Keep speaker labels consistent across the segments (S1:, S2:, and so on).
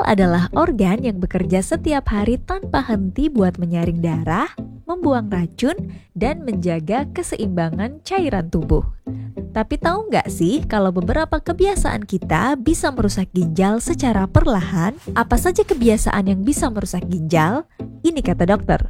S1: adalah organ yang bekerja setiap hari tanpa henti buat menyaring darah, membuang racun, dan menjaga keseimbangan cairan tubuh. Tapi tahu nggak sih kalau beberapa kebiasaan kita bisa merusak ginjal secara perlahan? Apa saja kebiasaan yang bisa merusak ginjal? Ini kata dokter.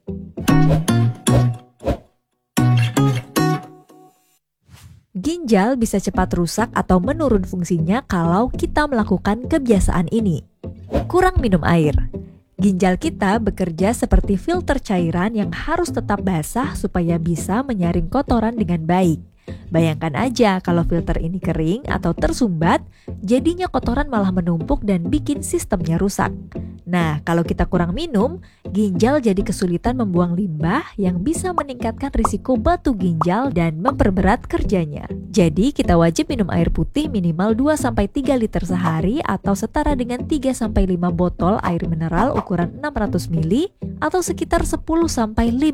S1: Ginjal bisa cepat rusak atau menurun fungsinya kalau kita melakukan kebiasaan ini. Kurang minum air. Ginjal kita bekerja seperti filter cairan yang harus tetap basah supaya bisa menyaring kotoran dengan baik. Bayangkan aja kalau filter ini kering atau tersumbat, jadinya kotoran malah menumpuk dan bikin sistemnya rusak. Nah, kalau kita kurang minum, ginjal jadi kesulitan membuang limbah yang bisa meningkatkan risiko batu ginjal dan memperberat kerjanya. Jadi, kita wajib minum air putih minimal 2-3 liter sehari atau setara dengan 3-5 botol air mineral ukuran 600 ml atau sekitar 10-15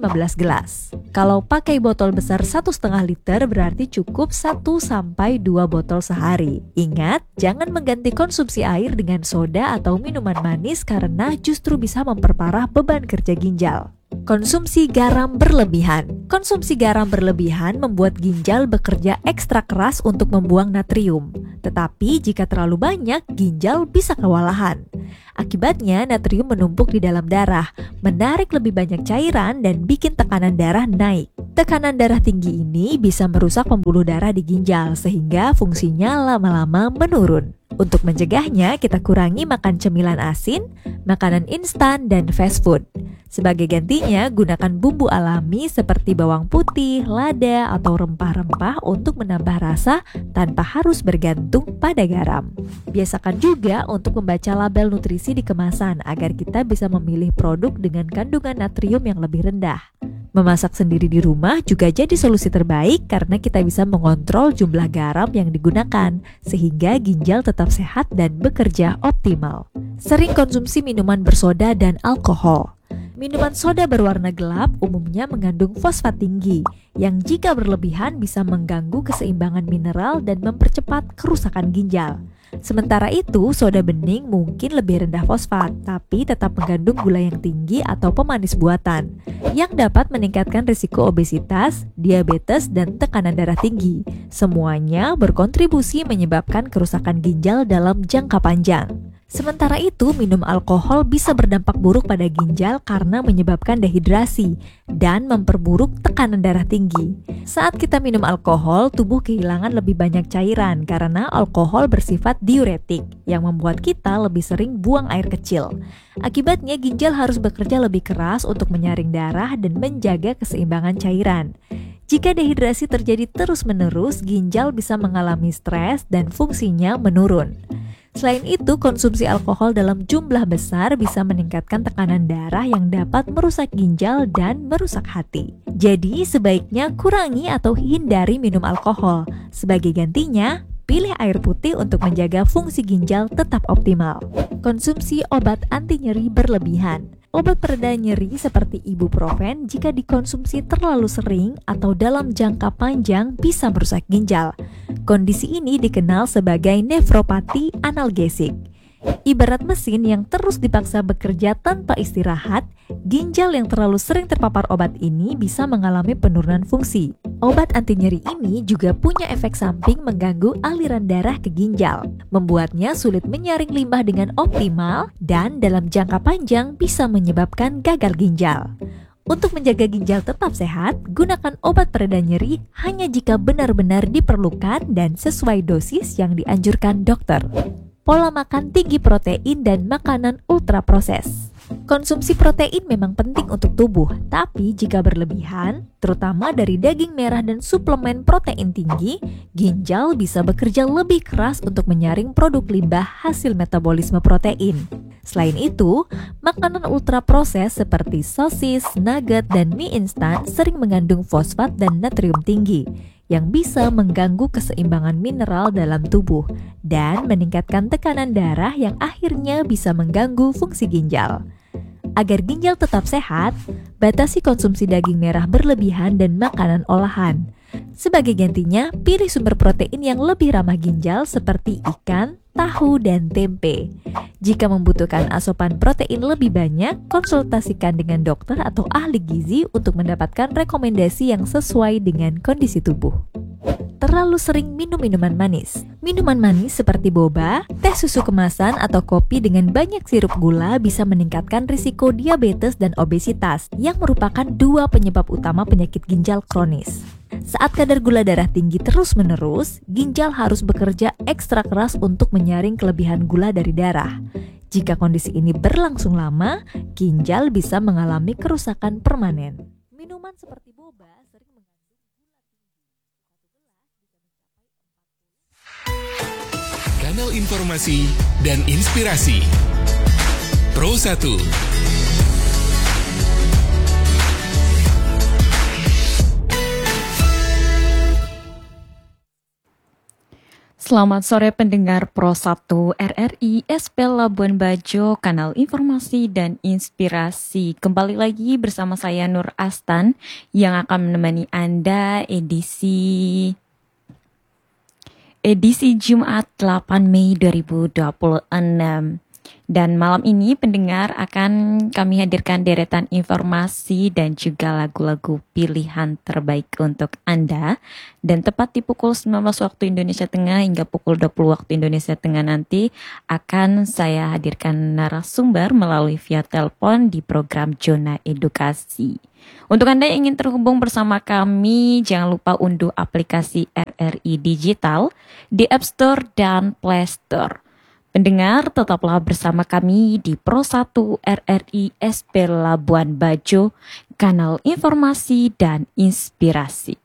S1: gelas. Kalau pakai botol besar 1,5 liter berarti cukup 1-2 botol sehari. Ingat, jangan mengganti konsumsi air dengan soda atau minuman manis karena justru bisa memperparah beban kerja ginjal. Konsumsi garam berlebihan. Konsumsi garam berlebihan membuat ginjal bekerja ekstra keras untuk membuang natrium. Tetapi jika terlalu banyak, ginjal bisa kewalahan. Akibatnya natrium menumpuk di dalam darah, menarik lebih banyak cairan dan bikin tekanan darah naik. Tekanan darah tinggi ini bisa merusak pembuluh darah di ginjal sehingga fungsinya lama-lama menurun. Untuk mencegahnya, kita kurangi makan cemilan asin, makanan instan, dan fast food. Sebagai gantinya, gunakan bumbu alami seperti bawang putih, lada, atau rempah-rempah untuk menambah rasa tanpa harus bergantung pada garam. Biasakan juga untuk membaca label nutrisi di kemasan agar kita bisa memilih produk dengan kandungan natrium yang lebih rendah. Memasak sendiri di rumah juga jadi solusi terbaik karena kita bisa mengontrol jumlah garam yang digunakan, sehingga ginjal tetap sehat dan bekerja optimal. Sering konsumsi minuman bersoda dan alkohol. Minuman soda berwarna gelap umumnya mengandung fosfat tinggi, yang jika berlebihan bisa mengganggu keseimbangan mineral dan mempercepat kerusakan ginjal. Sementara itu, soda bening mungkin lebih rendah fosfat, tapi tetap mengandung gula yang tinggi atau pemanis buatan, yang dapat meningkatkan risiko obesitas, diabetes, dan tekanan darah tinggi. Semuanya berkontribusi menyebabkan kerusakan ginjal dalam jangka panjang. Sementara itu, minum alkohol bisa berdampak buruk pada ginjal karena menyebabkan dehidrasi dan memperburuk tekanan darah tinggi. Saat kita minum alkohol, tubuh kehilangan lebih banyak cairan karena alkohol bersifat diuretik yang membuat kita lebih sering buang air kecil. Akibatnya, ginjal harus bekerja lebih keras untuk menyaring darah dan menjaga keseimbangan cairan. Jika dehidrasi terjadi terus-menerus, ginjal bisa mengalami stres dan fungsinya menurun. Selain itu, konsumsi alkohol dalam jumlah besar bisa meningkatkan tekanan darah yang dapat merusak ginjal dan merusak hati. Jadi, sebaiknya kurangi atau hindari minum alkohol. Sebagai gantinya, pilih air putih untuk menjaga fungsi ginjal tetap optimal. Konsumsi obat anti nyeri berlebihan. Obat pereda nyeri seperti ibuprofen jika dikonsumsi terlalu sering atau dalam jangka panjang bisa merusak ginjal. Kondisi ini dikenal sebagai nefropati analgesik. Ibarat mesin yang terus dipaksa bekerja tanpa istirahat, ginjal yang terlalu sering terpapar obat ini bisa mengalami penurunan fungsi. Obat anti nyeri ini juga punya efek samping mengganggu aliran darah ke ginjal, membuatnya sulit menyaring limbah dengan optimal dan dalam jangka panjang bisa menyebabkan gagal ginjal. Untuk menjaga ginjal tetap sehat, gunakan obat pereda nyeri hanya jika benar-benar diperlukan dan sesuai dosis yang dianjurkan dokter. Pola makan tinggi protein dan makanan ultraproses. Konsumsi protein memang penting untuk tubuh, tapi jika berlebihan, terutama dari daging merah dan suplemen protein tinggi, ginjal bisa bekerja lebih keras untuk menyaring produk limbah hasil metabolisme protein. Selain itu, makanan ultraproses seperti sosis, nugget, dan mie instan sering mengandung fosfat dan natrium tinggi, yang bisa mengganggu keseimbangan mineral dalam tubuh dan meningkatkan tekanan darah yang akhirnya bisa mengganggu fungsi ginjal. Agar ginjal tetap sehat, batasi konsumsi daging merah berlebihan dan makanan olahan. Sebagai gantinya, pilih sumber protein yang lebih ramah ginjal seperti ikan, tahu, dan tempe. Jika membutuhkan asupan protein lebih banyak, konsultasikan dengan dokter atau ahli gizi untuk mendapatkan rekomendasi yang sesuai dengan kondisi tubuh. Terlalu sering minum minuman manis. Minuman manis seperti boba, teh susu kemasan, atau kopi dengan banyak sirup gula bisa meningkatkan risiko diabetes dan obesitas yang merupakan dua penyebab utama penyakit ginjal kronis. Saat kadar gula darah tinggi terus-menerus, ginjal harus bekerja ekstra keras untuk menyaring kelebihan gula dari darah. Jika kondisi ini berlangsung lama, ginjal bisa mengalami kerusakan permanen. Minuman seperti boba sering mengandung
S2: Kanal informasi dan inspirasi Pro 1.
S3: Selamat sore pendengar Pro 1 RRI SP Labuan Bajo, kanal informasi dan inspirasi. Kembali lagi bersama saya Nur Astan yang akan menemani Anda edisi Jumat 8 Mei 2026. Dan malam ini pendengar akan kami hadirkan deretan informasi dan juga lagu-lagu pilihan terbaik untuk Anda. Dan tepat di pukul 19 waktu Indonesia Tengah hingga pukul 20 waktu Indonesia Tengah nanti akan saya hadirkan narasumber melalui via telepon di program Zona Edukasi. Untuk Anda yang ingin terhubung bersama kami, jangan lupa unduh aplikasi RRI Digital di App Store dan Play Store. Pendengar, tetaplah bersama kami di Pro 1 RRI SP Labuan Bajo, kanal informasi dan inspirasi.